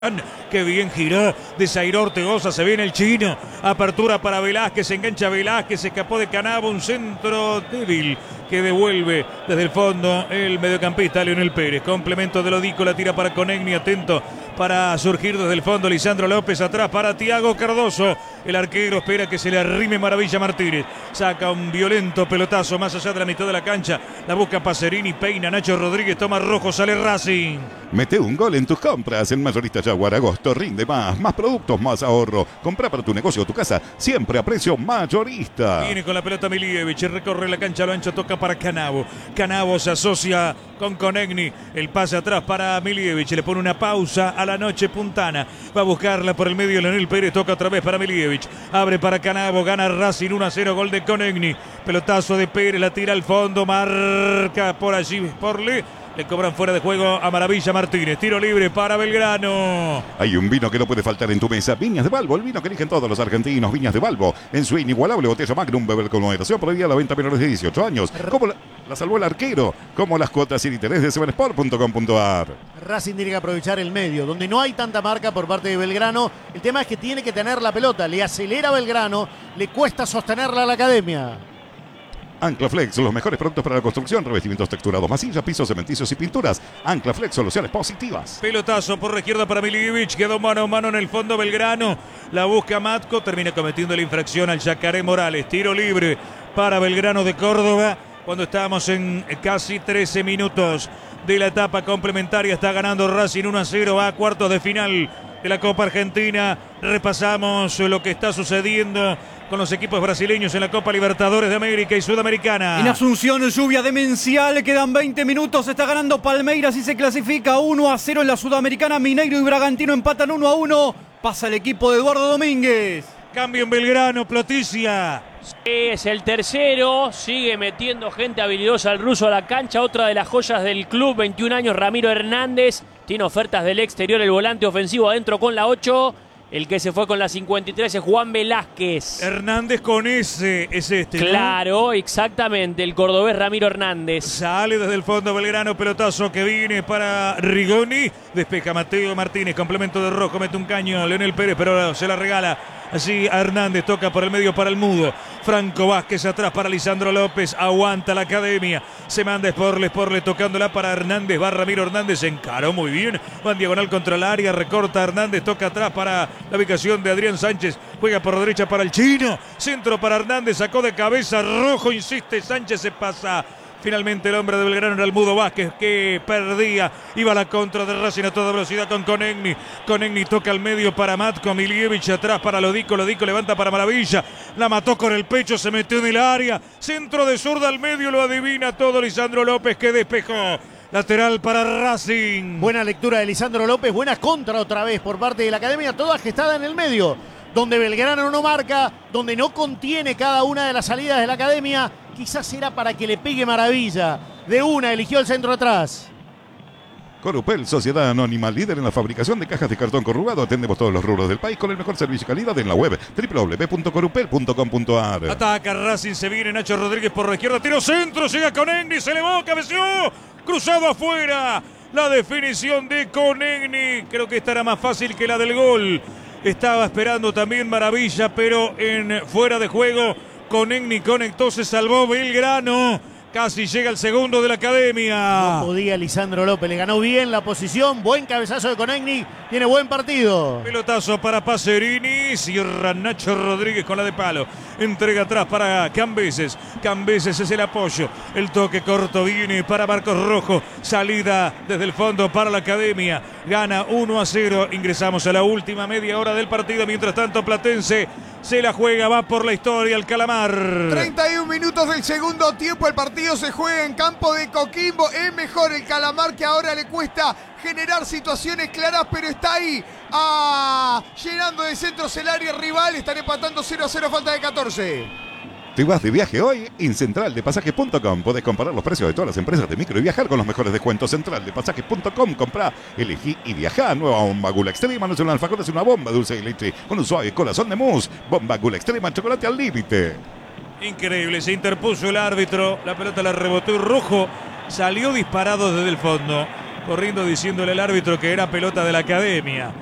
Que bien giró de Zairo Ortegoza, se viene el chino, apertura para Velázquez, se engancha Velázquez, se escapó de Canavo, un centro débil que devuelve desde el fondo el mediocampista Leonel Pérez, complemento de Lodico, la tira para Conegni, atento para surgir desde el fondo Lisandro López, atrás para Thiago Cardoso, el arquero espera que se le arrime Maravilla Martínez, saca un violento pelotazo más allá de la mitad de la cancha, la busca Pacerini, peina Nacho Rodríguez, toma rojo, sale Racing. Mete un gol en tus compras. El mayorista Jaguar agosto rinde más productos, más ahorro. Compra para tu negocio o tu casa, siempre a precio mayorista. Viene con la pelota Milievich, recorre la cancha a lo ancho, toca para Canavo. Canavo se asocia con Conegni. El pase atrás para Milievich, le pone una pausa a la noche puntana. Va a buscarla por el medio Leonel Pérez, toca otra vez para Milievich. Abre para Canavo, gana Racing 1-0, gol de Conegni. Pelotazo de Pérez, la tira al fondo, marca por allí Sporle. Le cobran fuera de juego a Maravilla Martínez. Tiro libre para Belgrano. Hay un vino que no puede faltar en tu mesa. Viñas de Balbo, el vino que eligen todos los argentinos. Viñas de Balbo, en su inigualable botella Magnum, beber con moderación. Prohibida la venta a menores de 18 años. Como la salvó el arquero. Como las cuotas sin interés de sevensport.com.ar. Racing tiene que aprovechar el medio, donde no hay tanta marca por parte de Belgrano. El tema es que tiene que tener la pelota. Le acelera a Belgrano, le cuesta sostenerla a la academia. Anclaflex, los mejores productos para la construcción, revestimientos texturados, masilla, pisos cementicios y pinturas. Anclaflex, soluciones positivas. Pelotazo por la izquierda para Milievich, quedó mano a mano en el fondo Belgrano. La busca Matco, termina cometiendo la infracción al Yacaré Morales. Tiro libre para Belgrano de Córdoba. Cuando estamos en casi 13 minutos de la etapa complementaria, está ganando Racing 1-0, va a cuartos de final de la Copa Argentina. Repasamos lo que está sucediendo con los equipos brasileños en la Copa Libertadores de América y Sudamericana. En Asunción, lluvia demencial, quedan 20 minutos, está ganando Palmeiras y se clasifica 1-0 en la Sudamericana. Mineiro y Bragantino empatan 1-1, pasa el equipo de Eduardo Domínguez. Cambio en Belgrano, Ploticia. Es el tercero, sigue metiendo gente habilidosa al ruso a la cancha, otra de las joyas del club, 21 años, Ramiro Hernández, tiene ofertas del exterior, el volante ofensivo adentro con la 8, el que se fue con la 53 es Juan Velázquez. Hernández con ese, es este, ¿no? Claro, exactamente, el cordobés Ramiro Hernández. Sale desde el fondo Belgrano, pelotazo que viene para Rigoni, despeja Mateo Martínez, complemento de rojo, mete un caño Leonel Pérez, pero se la regala así a Hernández, toca por el medio para el mudo. Franco Vázquez atrás para Lisandro López, aguanta la academia, se manda Sporle tocándola para Hernández, va Ramiro Hernández, encaró muy bien, va en diagonal contra el área, recorta Hernández, toca atrás para la ubicación de Adrián Sánchez, juega por derecha para el chino, centro para Hernández, sacó de cabeza, rojo, insiste, Sánchez se pasa. Finalmente el hombre de Belgrano era el mudo Vázquez que perdía. Iba a la contra de Racing a toda velocidad con Conegni. Conegni toca al medio para Matko. Milievich atrás para Lodico. Lodico levanta para Maravilla. La mató con el pecho. Se metió en el área. Centro de zurda al medio. Lo adivina todo Lisandro López que despejó. Lateral para Racing. Buena lectura de Lisandro López. Buena contra otra vez por parte de la academia. Toda gestada en el medio. Donde Belgrano no marca. Donde no contiene cada una de las salidas de la academia. Quizás era para que le pegue Maravilla. De una eligió el centro atrás. Corupel, sociedad anónima, líder en la fabricación de cajas de cartón corrugado. Atendemos todos los rubros del país con el mejor servicio y calidad en la web www.corupel.com.ar. Ataca Racing, se viene Nacho Rodríguez por la izquierda, tiro centro, llega Conegni, se elevó, cabeceó, cruzado afuera. La definición de Conegni, creo que esta era más fácil que la del gol. Estaba esperando también Maravilla, pero en fuera de juego. Conegni conectó, se salvó Belgrano. Casi llega el segundo de la academia. No podía Lisandro López, le ganó bien la posición. Buen cabezazo de Conegni, tiene buen partido. Pelotazo para Pacerini, cierra Nacho Rodríguez con la de palo. Entrega atrás para Cambeses. Cambeses es el apoyo. El toque corto viene para Marcos Rojo. Salida desde el fondo para la academia. Gana 1-0. Ingresamos a la última media hora del partido. Mientras tanto, Platense se la juega, va por la historia el Calamar. 31 minutos del segundo tiempo, el partido se juega en campo de Coquimbo. Es mejor el Calamar, que ahora le cuesta generar situaciones claras, pero está ahí llenando de centros el área rival. Están empatando 0-0, falta de 14. ¿Te vas de viaje hoy? En centraldepasajes.com podés comparar los precios de todas las empresas de micro y viajar con los mejores descuentos. Centraldepasajes.com, comprá, elegí y viajá. Nueva bomba Gula Extrema, no es un alfajor, es una bomba dulce de leche con un suave corazón de mousse. Bomba Gula Extrema, chocolate al límite. Increíble, se interpuso el árbitro, la pelota la rebotó y Rojo salió disparado desde el fondo, corriendo diciéndole al árbitro que era pelota de la academia.